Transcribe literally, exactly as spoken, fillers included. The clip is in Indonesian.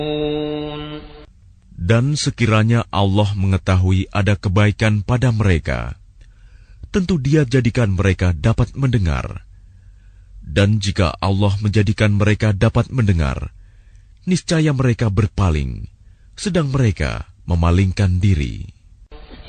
Dan sekiranya Allah mengetahui ada kebaikan pada mereka, tentu Dia jadikan mereka dapat mendengar. Dan jika Allah menjadikan mereka dapat mendengar, niscaya mereka berpaling, sedang mereka memalingkan diri.